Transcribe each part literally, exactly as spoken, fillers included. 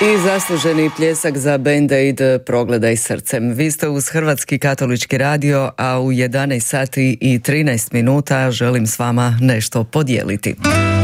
I zasluženi pljesak za Band Aid Progledaj srcem. Vi ste uz Hrvatski katolički radio, a u jedanaest sati i trinaest minuta želim s vama nešto podijeliti.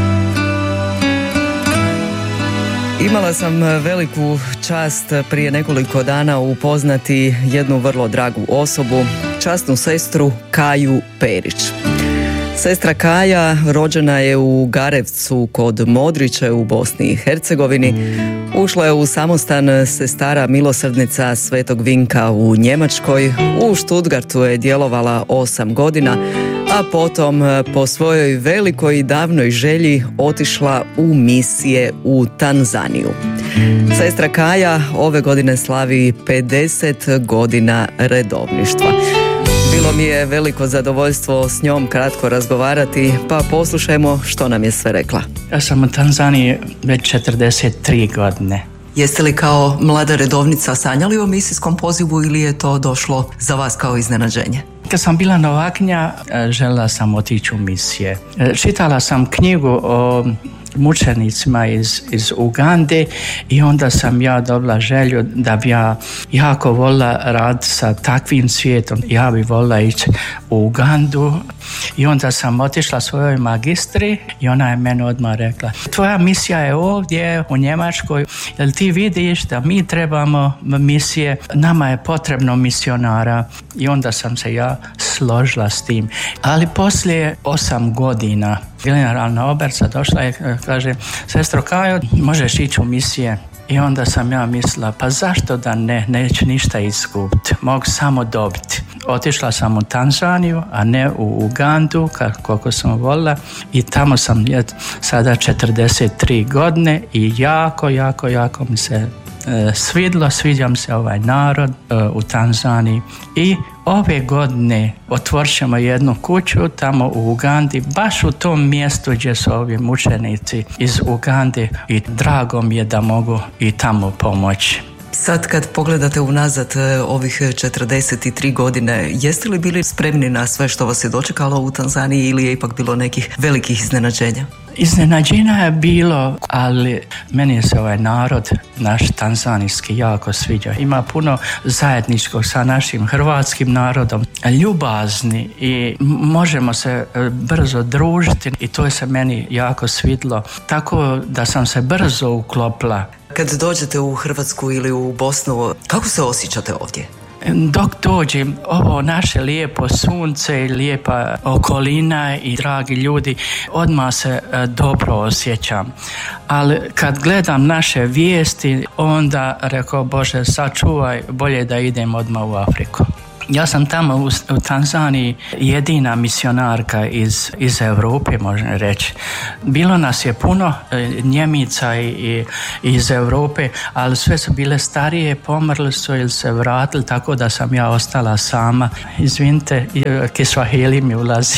Imala sam veliku čast prije nekoliko dana upoznati jednu vrlo dragu osobu, časnu sestru Kaju Perić. Sestra Kaja rođena je u Garevcu kod Modriće u Bosni i Hercegovini. Ušla je u samostan sestara milosrdnica Svetog Vinka u Njemačkoj. U Stuttgartu je djelovala osam godina, a potom po svojoj velikoj i davnoj želji otišla u misije u Tanzaniju. Sestra Kaja ove godine slavi pedeset godina redovništva. Bilo mi je veliko zadovoljstvo s njom kratko razgovarati, pa poslušajmo što nam je sve rekla. Ja sam u Tanzaniji već četrdeset tri godine. Jeste li kao mlada redovnica sanjali o misijskom pozivu ili je to došlo za vas kao iznenađenje? Kad sam bila novakinja, željela sam otići u misije. Čitala sam knjigu o mučenicima iz, iz Ugande i onda sam ja dobila želju da bi ja jako volila raditi sa takvim svijetom. Ja bi volila ići u Ugandu i onda sam otišla svojoj magistri i ona je meni odmah rekla: tvoja misija je ovdje u Njemačkoj, jel ti vidiš da mi trebamo misije, nama je potrebno misionara. I onda sam se ja složila s tim. Ali poslije osam godina generalna oberca došla i kaže: sestro Kajo, možeš ići u misije. I onda sam ja mislila, pa zašto da ne, neću ništa izgubiti, mogu samo dobiti. Otišla sam u Tanzaniju, a ne u Ugandu, koliko sam volila, i tamo sam je sada četrdeset tri godine i jako, jako, jako mi se e, svidlo, sviđam se ovaj narod e, u Tanzaniji. I ove godine otvorit ćemo jednu kuću tamo u Ugandi, baš u tom mjestu gdje su ovi mučenici iz Ugande, i drago mi je da mogu i tamo pomoći. Sad kad pogledate unazad ovih četrdeset tri godine, jeste li bili spremni na sve što vas je dočekalo u Tanzaniji ili je ipak bilo nekih velikih iznenađenja? Iznenađenja je bilo, ali meni se ovaj narod, naš tanzanijski, jako sviđa. Ima puno zajedničkog sa našim hrvatskim narodom. Ljubazni i možemo se brzo družiti i to je se meni jako svidlo. Tako da sam se brzo uklopila. Kad dođete u Hrvatsku ili u Bosnu, kako se osjećate ovdje? Dok dođem, ovo naše lijepo sunce, lijepa okolina i dragi ljudi, odmah se dobro osjećam. Ali kad gledam naše vijesti, onda rekao: Bože, sačuvaj, bolje da idem odmah u Afriku. Ja sam tamo u, u Tanzaniji jedina misionarka iz, iz Europe, možemo reći. Bilo nas je puno e, Njemica i, i, iz Europe, ali sve su bile starije, pomrli su ili se vratili, tako da sam ja ostala sama. Izvinite, Kiswahili mi ulazi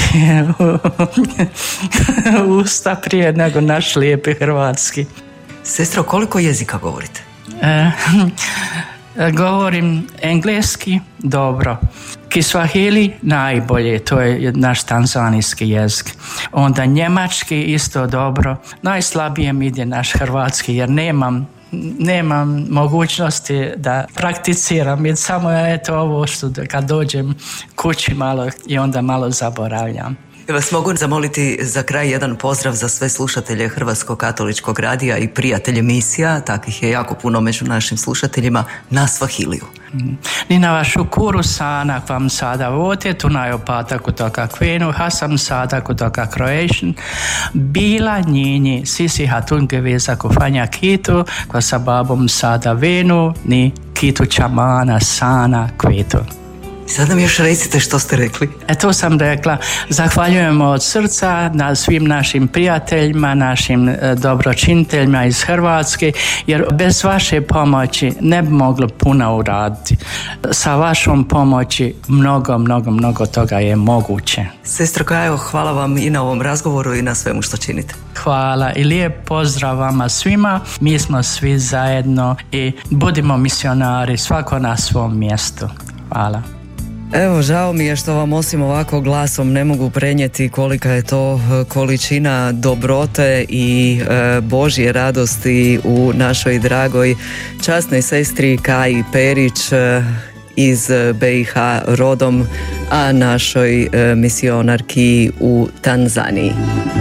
u usta prije nego naš lijepi hrvatski. Sestro, koliko jezika govorite? E, Govorim engleski dobro, Kiswahili najbolje, to je naš tanzanijski jezik. Onda njemački isto dobro, najslabije mi ide naš hrvatski jer nemam nemam mogućnosti da prakticiram, jer samo je eto ovo što kad dođem kući malo i onda malo zaboravljam. Vas mogu zamoliti za kraj jedan pozdrav za sve slušatelje Hrvatskog katoličkog radija i prijatelje misija, takvih je jako puno među našim slušateljima, na Swahiliju. Ninawashukuru sana kwa msaada wote tunayopata kutoka kwenu, hasa msaada kutoka Croatian. Bila nyinyi sisi hatungeweza kufanya kitu kwa sababu msaada wenu ni kitu cha maana sana kwetu. Sad nam još recite što ste rekli. E to sam rekla. Zahvaljujemo od srca na svim našim prijateljima, našim e, dobročiniteljima iz Hrvatske, jer bez vaše pomoći ne bi moglo puno uraditi. Sa vašom pomoći mnogo, mnogo, mnogo toga je moguće. Sestro Kajo, hvala vam i na ovom razgovoru i na svemu što činite. Hvala i lijep pozdrav vama svima. Mi smo svi zajedno i budimo misionari, svako na svom mjestu. Hvala. Evo, žao mi je što vam osim ovako glasom ne mogu prenijeti kolika je to količina dobrote i e, Božje radosti u našoj dragoj časnoj sestri Kaji Perić e, iz B i H rodom, a našoj e, misionarki u Tanzaniji.